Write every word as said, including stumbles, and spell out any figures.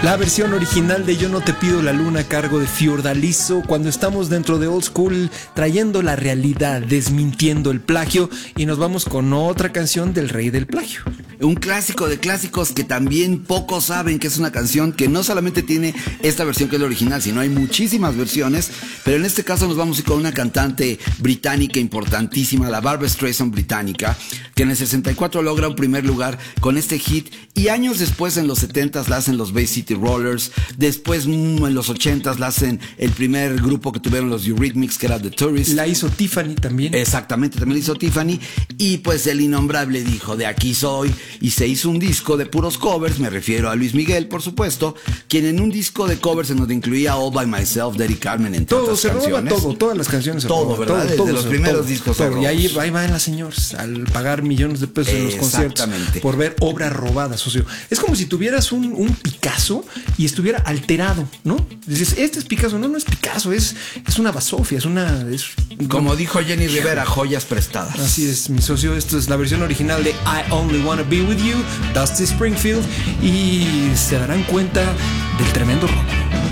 La versión original de Yo no te pido la luna a cargo de Fiordaliso, cuando estamos dentro de Old School trayendo la realidad, desmintiendo el plagio, y nos vamos con otra canción del rey del plagio. Un clásico de clásicos que también pocos saben que es una canción que no solamente tiene esta versión que es la original, sino hay muchísimas versiones, pero en este caso nos vamos a ir con una cantante británica importantísima, la Barbra Streisand británica, que en el sesenta y cuatro logra un primer lugar con este hit, y años después en los setentas la hacen los Bay City Rollers, después mm, en los ochentas la hacen el primer grupo que tuvieron los Eurythmics, que era The Tourists. La hizo Tiffany también. Exactamente, también la hizo Tiffany, y pues el innombrable dijo, de aquí soy, y se hizo un disco de puros covers, me refiero a Luis Miguel, por supuesto, quien en un disco de covers en donde incluía All By Myself, Daddy Carmen, entre todo, otras se canciones. roba todo, todas las canciones se todo, roban, ¿verdad? todo, Desde todo, los todo, primeros todo, discos todo. Y ahí, robos. ahí van las señoras al pagar millones de pesos en los conciertos por ver obra robada, socio. Es como si tuvieras un, un Picasso y estuviera alterado, ¿no? Dices, este es Picasso. No, no es Picasso, es, es una basofia, es una... Es, como no. dijo Jenny Rivera, joyas prestadas. Así es, mi socio. Esto es la versión original de I Only Wanna Be With You, Dusty Springfield, y se darán cuenta del tremendo robo.